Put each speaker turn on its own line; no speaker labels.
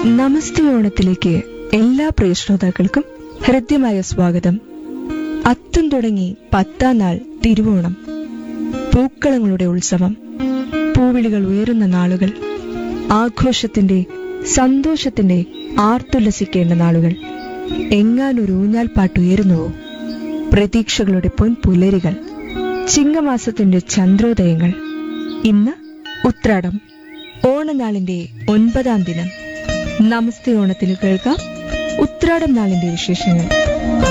നമസ്തേ ഓണത്തിലേക്ക് എല്ലാ പ്രിയ ശ്രോതാക്കൾക്കും ഹൃദ്യമായ സ്വാഗതം. അത്തം തുടങ്ങി 10ാം നാൾ തിരുവോണം. പൂക്കളങ്ങളുടെ ഉത്സവം, പൂവിളികൾ ഉയരുന്ന നാളുകൾ, ആഘോഷത്തിന്റെ സന്തോഷത്തിന്റെ ആർത്തുല്ലസിക്കേണ്ട നാളുകൾ. എങ്ങാനൊരു ഊഞ്ഞാൽ പാട്ടുയരുന്നുവോ? പ്രതീക്ഷകളുടെ പൊൻപുലരികൾ, ചിങ്ങമാസത്തിന്റെ ചന്ദ്രോദയങ്ങൾ. ഇന്ന് ഉത്രാടം, ഓണനാളിന്റെ 9ാം ദിനം. നമസ്തേ ഓണത്തിൽ കേൾക്കാം ഉത്രാടം നാളിന്റെ വിശേഷങ്ങൾ.